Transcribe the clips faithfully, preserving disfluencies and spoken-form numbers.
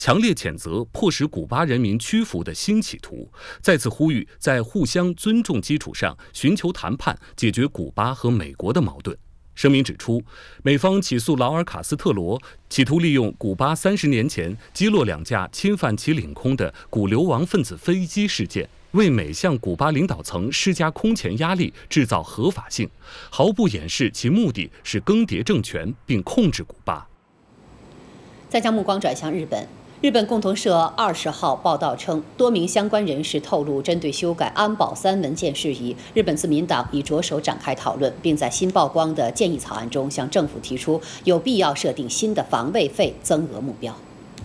强烈谴责迫使古巴人民屈服的新企图，再次呼吁在互相尊重基础上寻求谈判，解决古巴和美国的矛盾。声明指出，美方起诉劳尔·卡斯特罗，企图利用古巴三十年前击落两架侵犯其领空的古流亡分子飞机事件，为美向古巴领导层施加空前压力，制造合法性，毫不掩饰其目的是更迭政权并控制古巴。 再将目光转向日本。日本共同社二十号报道称，多名相关人士透露，针对修改安保三文件事宜，日本自民党已着手展开讨论，并在新曝光的建议草案中向政府提出有必要设定新的防卫费增额目标。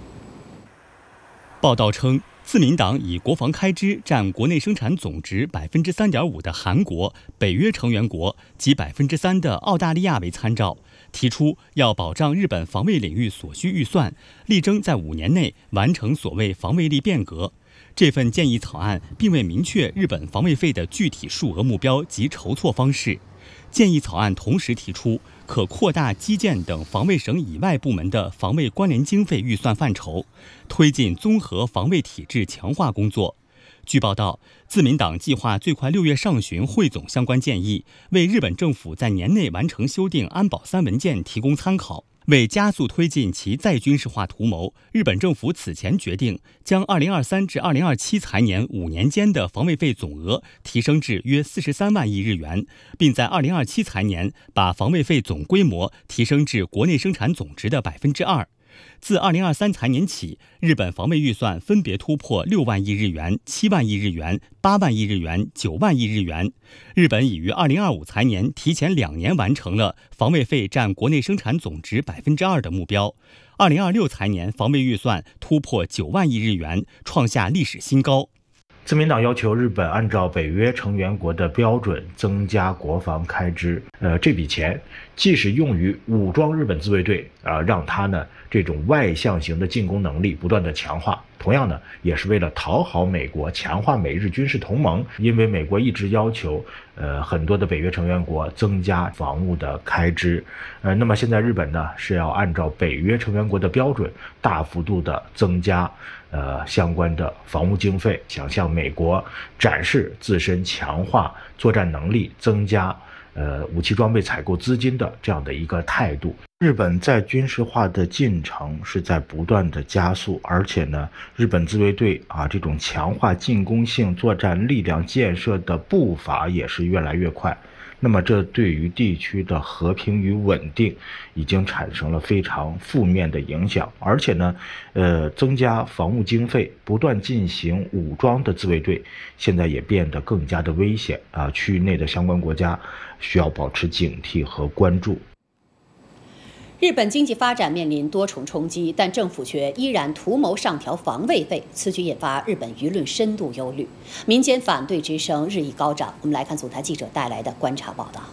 报道称，自民党以国防开支占国内生产总值百分之三点五的韩国、北约成员国及百分之三的澳大利亚为参照，提出要保障日本防卫领域所需预算，力争在五年内完成所谓防卫力变革。这份建议草案并未明确日本防卫费的具体数额目标及筹措方式。建议草案同时提出，可扩大基建等防卫省以外部门的防卫关联经费预算范畴，推进综合防卫体制强化工作。据报道，自民党计划最快六月上旬汇总相关建议，为日本政府在年内完成修订安保三文件提供参考。为加速推进其再军事化图谋，日本政府此前决定将二零二三至二零二七财年五年间的防卫费总额提升至约四十三万亿日元，并在二零二七财年把防卫费总规模提升至国内生产总值的百分之二。自二零二三财年起，日本防卫预算分别突破六万亿日元、七万亿日元、八万亿日元、九万亿日元。日本已于二零二五财年提前两年完成了防卫费占国内生产总值百分之二的目标。二零二六财年防卫预算突破九万亿日元，创下历史新高。 自民党要求日本按照北约成员国的标准增加国防开支。呃，这笔钱既是用于武装日本自卫队，啊、呃，让他呢这种外向型的进攻能力不断的强化，同样呢也是为了讨好美国，强化美日军事同盟。因为美国一直要求，呃，很多的北约成员国增加防务的开支，呃，那么现在日本呢是要按照北约成员国的标准，大幅度的增加。呃，相关的防务经费，想向美国展示自身强化作战能力、增加呃武器装备采购资金的这样的一个态度。日本在军事化的进程是在不断的加速，而且呢，日本自卫队啊这种强化进攻性作战力量建设的步伐也是越来越快。那么这对于地区的和平与稳定已经产生了非常负面的影响，而且呢，呃，增加防务经费，不断进行武装的自卫队，现在也变得更加的危险啊！区域内的相关国家需要保持警惕和关注。 日本经济发展面临多重冲击，但政府却依然图谋上调防卫费，此举引发日本舆论深度忧虑，民间反对之声日益高涨。我们来看总台记者带来的观察报道。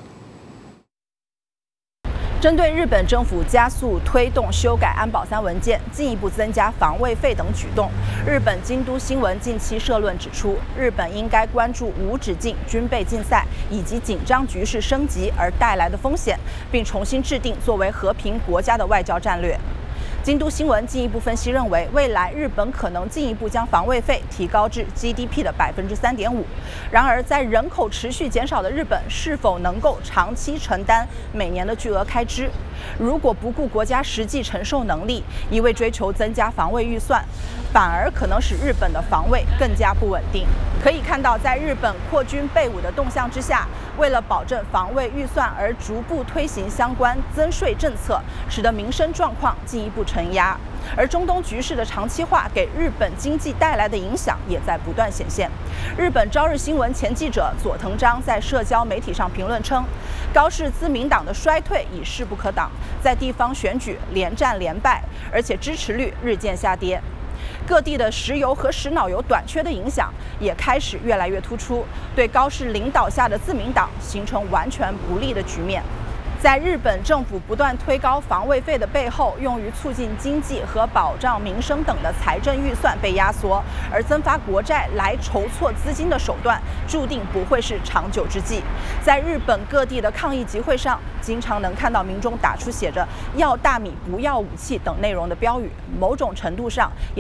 针对日本政府加速推动修改安保三文件，进一步增加防卫费等举动，日本京都新闻近期社论指出，日本应该关注无止境军备竞赛以及紧张局势升级而带来的风险，并重新制定作为和平国家的外交战略。京都新闻进一步分析认为，未来日本可能进一步将防卫费提高至 G D P 的百分之三点五。然而，在人口持续减少的日本，是否能够长期承担每年的巨额开支？如果不顾国家实际承受能力，一味追求增加防卫预算，反而可能使日本的防卫更加不稳定。可以看到，在日本扩军备武的动向之下，为了保证防卫预算而逐步推行相关增税政策，使得民生状况进一步承压。而中东局势的长期化给日本经济带来的影响也在不断显现。日本朝日新闻前记者佐藤章在社交媒体上评论称，高市自民党的衰退已势不可挡，在地方选举连战连败，而且支持率日渐下跌。各地的石油和石脑油短缺的影响也开始越来越突出，对高市领导下的自民党形成完全不利的局面。在日本政府不断推高防卫费的背后，用于促进经济和保障民生等的财政预算被压缩，而增发国债来筹措资金的手段，注定不会是长久之计。在日本各地的抗议集会上，经常能看到民众打出写着“要大米不要武器”等内容的标语，某种程度上也